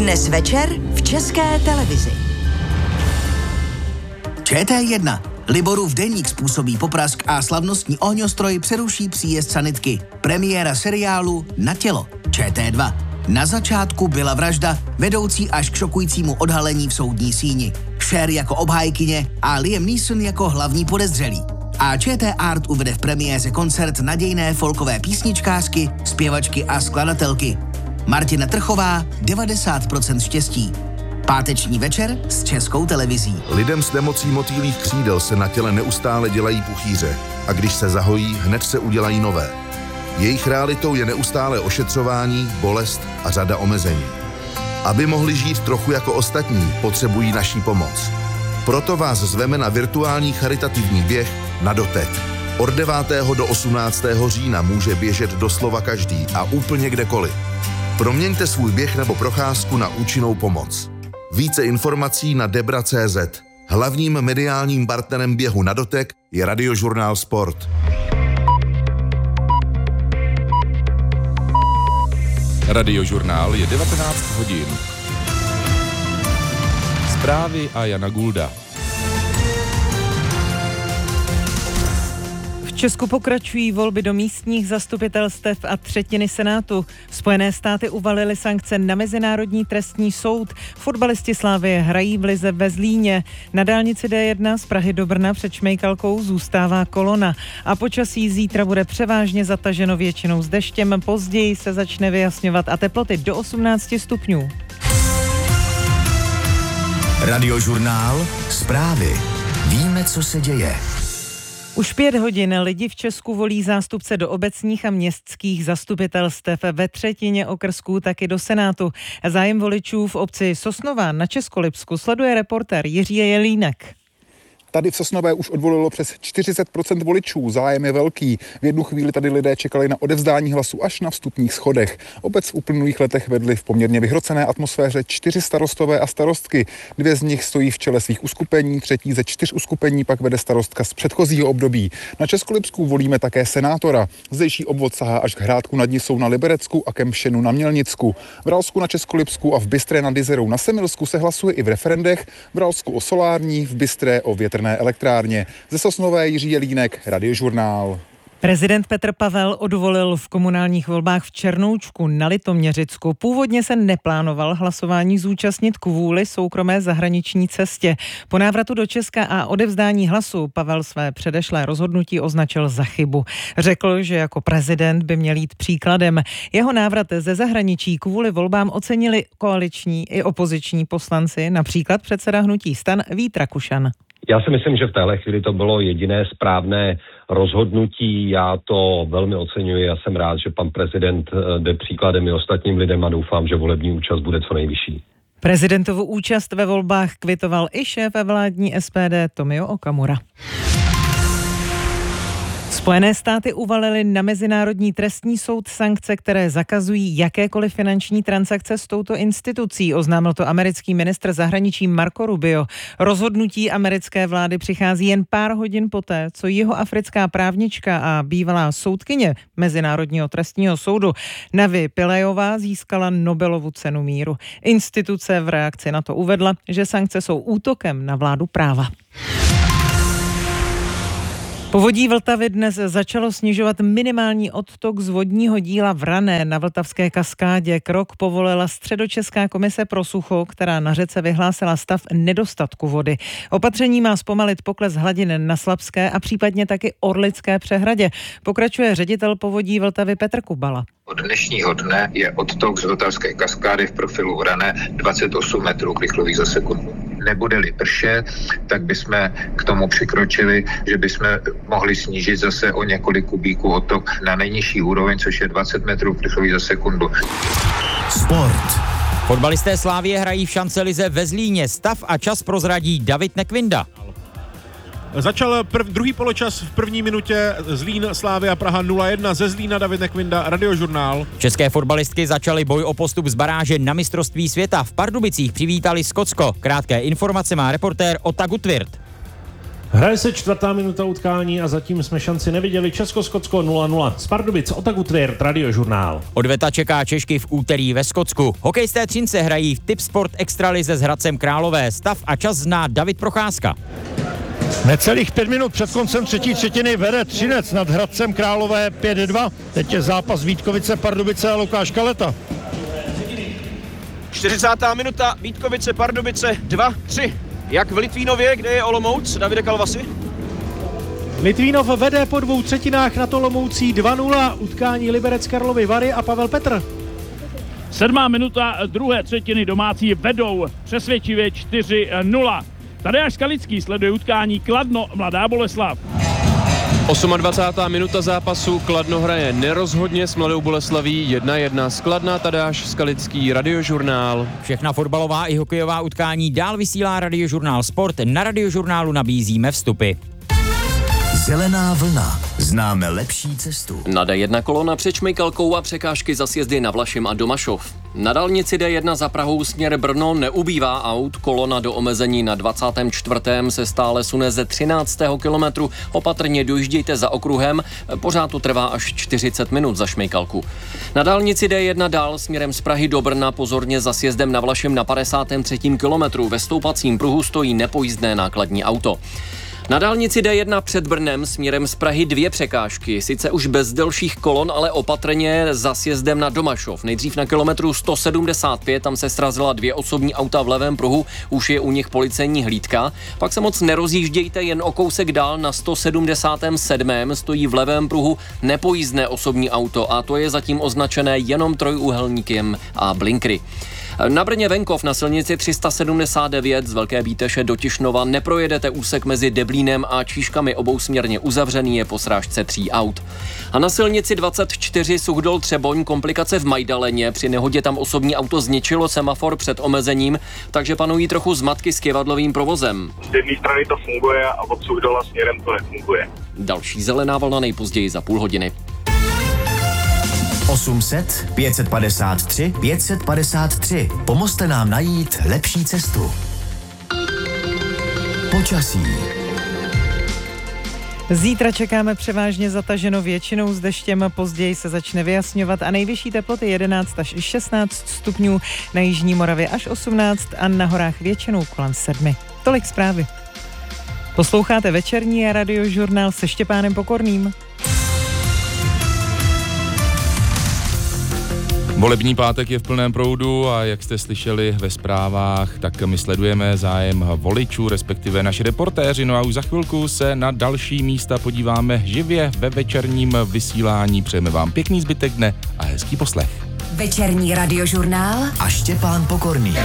Dnes večer v České televizi. ČT1. Liborův deník způsobí poprask a slavnostní ohňostroj přeruší příjezd sanitky. Premiéra seriálu Na tělo. ČT2. Na začátku byla vražda, vedoucí až k šokujícímu odhalení v soudní síni. Cher jako obhájkyně a Liam Neeson jako hlavní podezřelý. A ČT Art uvede v premiéře koncert nadějné folkové písničkářky, zpěvačky a skladatelky. Martina Trchová, 90% štěstí. Páteční večer s Českou televizí. Lidem s nemocí motýlých křídel se na těle neustále dělají puchýře a když se zahojí, hned se udělají nové. Jejich realitou je neustále ošetřování, bolest a řada omezení. Aby mohli žít trochu jako ostatní, potřebují naší pomoc. Proto vás zveme na virtuální charitativní běh Na dotek. Od 9. do 18. října může běžet doslova každý a úplně kdekoliv. Proměňte svůj běh nebo procházku na účinnou pomoc. Více informací na debra.cz. Hlavním mediálním partnerem běhu Na dotek je Radiožurnál Sport. Radiožurnál je 19 hodin. Zprávy a Jana Gulda. V Česku pokračují volby do místních zastupitelstev a třetiny Senátu. Spojené státy uvalily sankce na Mezinárodní trestní soud. Fotbalisti Slavie hrají v lize ve Zlíně. Na dálnici D1 z Prahy do Brna před Šmejkalkou zůstává kolona. A počasí zítra bude převážně zataženo většinou s deštěm. Později se začne vyjasňovat a teploty do 18 stupňů. Radiožurnál. Zprávy. Víme, co se děje. Už 5 hodin lidi v Česku volí zástupce do obecních a městských zastupitelstev, ve třetině okrsků taky do Senátu. Zájem voličů v obci Sosnová na Českolipsku sleduje reportér Jiří Jelínek. Tady v Sosnové už odvolilo přes 40% voličů, zájem je velký. V jednu chvíli tady lidé čekali na odevzdání hlasu až na vstupních schodech. Obec v uplynulých letech vedli v poměrně vyhrocené atmosféře 4 starostové a starostky. 2 z nich stojí v čele svých uskupení, třetí ze 4 uskupení pak vede starostka z předchozího období. Na Českolipsku volíme také senátora. Zdejší obvod sahá až k Hrádku nad Nisou na Liberecku a Kemšenu na Mělnicku. V Ralsku na Českolipsku a v Bystré nad Jizerou na Semilsku se hlasuje i v referendech, v Ralsku o solární, v Bystré o větrné elektrárně. Ze Sosnové Jiří Jelínek, Radiožurnál. Prezident Petr Pavel odvolil v komunálních volbách v Černoučku na Litoměřicku. Původně se neplánoval hlasování zúčastnit kvůli soukromé zahraniční cestě. Po návratu do Česka a odevzdání hlasu Pavel své předešlé rozhodnutí označil za chybu. Řekl, že jako prezident by měl jít příkladem. Jeho návrat ze zahraničí kvůli volbám ocenili koaliční i opoziční poslanci, například předseda hnutí STAN Vít Rakušan. Já si myslím, že v téhle chvíli to bylo jediné správné rozhodnutí. Já to velmi oceňuji a jsem rád, že pan prezident jde příkladem i ostatním lidem a doufám, že volební účast bude co nejvyšší. Prezidentovu účast ve volbách kvitoval i šéf vládní SPD Tomio Okamura. Spojené státy uvalily na Mezinárodní trestní soud sankce, které zakazují jakékoliv finanční transakce s touto institucí, oznámil to americký ministr zahraničí Marco Rubio. Rozhodnutí americké vlády přichází jen pár hodin poté, co jihoafrická právnička a bývalá soudkyně Mezinárodního trestního soudu Navi Pillajová získala Nobelovu cenu míru. Instituce v reakci na to uvedla, že sankce jsou útokem na vládu práva. Povodí Vltavy dnes začalo snižovat minimální odtok z vodního díla Vrané na Vltavské kaskádě. Krok povolila Středočeská komise pro sucho, která na řece vyhlásila stav nedostatku vody. Opatření má zpomalit pokles hladin na Slabské a případně taky Orlické přehradě. Pokračuje ředitel Povodí Vltavy Petr Kubala. Od dnešního dne je odtok z Vltavské kaskády v profilu Vrané 28 metrů krychlových za sekundu. Nebude-li pršet, tak bychom k tomu přikročili, že bychom mohli snížit zase o několik kubíků odtok na nejnižší úroveň, což je 20 metrů krychlových za sekundu. Sport. Fotbalisté Slavie hrají v šancelize ve Zlíně. Stav a čas prozradí David Nekvinda. Začal druhý poločas v první minutě. Zlín, Slavia Praha 0-1. Ze Zlína David Nekvinda, Radiožurnál. České fotbalistky začaly boj o postup z baráže na mistrovství světa. V Pardubicích přivítali Skotsko. Krátké informace má reportér Ota Gutwirth. Hraje se 4. minuta utkání a zatím jsme šanci neviděli. Česko-Skotsko 0-0. Z Pardubic, Otaku Tvěrt, Radiožurnál. Odveta čeká Češky v úterý ve Skotsku. Hokejisté Třince hrají v Tipsport Extralize s Hradcem Králové. Stav a čas zná David Procházka. Necelých 5 minut před koncem třetí třetiny vede Třinec nad Hradcem Králové 5-2. Teď je zápas Vítkovice, Pardubice a Lukáš Kaleta. 40. minuta, Vítkovice, Pardubice 2-3. Jak v Litvínově, kde je Olomouc, Davide Kalvasi? Litvínov vede po 2 třetinách nad Olomoucí 2-0. Utkání Liberec Karlovy Vary a Pavel Petr. 7. minuta, 2. třetiny domácí vedou přesvědčivě 4-0. Tadeáš Skalický sleduje utkání Kladno Mladá Boleslav. 28. minuta zápasu, Kladno hraje nerozhodně s Mladou Boleslaví 1-1 z Kladna, Tadeáš Skalický, Radiožurnál. Všechna fotbalová i hokejová utkání dál vysílá Radiožurnál Sport. Na Radiožurnálu nabízíme vstupy. Zelená vlna. Známe lepší cestu. Na D1 kolona před Šmejkalkou a překážky za sjezdy na Vlašim a Domašov. Na dálnici D1 za Prahou směr Brno neubývá aut, kolona do omezení na 24. se stále sune ze 13. kilometru. Opatrně dojíždějte za okruhem, pořád to trvá až 40 minut za Šmejkalku. Na dálnici D1 dál směrem z Prahy do Brna pozorně za sjezdem na Vlašim na 53. kilometru. Ve stoupacím pruhu stojí nepojízdné nákladní auto. Na dálnici D1 před Brnem směrem z Prahy 2 překážky, sice už bez delších kolon, ale opatrně za sjezdem na Domašov. Nejdřív na kilometru 175, tam se srazila 2 osobní auta v levém pruhu, už je u nich policejní hlídka. Pak se moc nerozjíždějte, jen o kousek dál na 177. stojí v levém pruhu nepojízdné osobní auto a to je zatím označené jenom trojúhelníkem a blinkry. Na Brně venkov na silnici 379 z Velké Bíteše do Tišnova neprojedete úsek mezi Deblínem a Číškami, obousměrně uzavřený je po srážce 3 aut. A na silnici 24 Suchdol Třeboň komplikace v Majdaleně, při nehodě tam osobní auto zničilo semafor před omezením, takže panují trochu zmatky s kyvadlovým provozem. Z jedné strany to funguje a od Suchdola směrem to nefunguje. Další zelená vlna nejpozději za půl hodiny. 800 553 553. Pomozte nám najít lepší cestu. Počasí. Zítra čekáme převážně zataženo většinou s deštěm, později se začne vyjasňovat a nejvyšší teploty 11 až 16 stupňů, na jižní Moravě až 18 a na horách většinou kolem 7. Tolik zprávy. Posloucháte večerní Radiožurnál se Štěpánem Pokorným. Volební pátek je v plném proudu a jak jste slyšeli ve zprávách, tak my sledujeme zájem voličů, respektive naši reportéři. No a už za chvilku se na další místa podíváme živě ve večerním vysílání. Přejeme vám pěkný zbytek dne a hezký poslech. Večerní Radiožurnál a Štěpán Pokorný.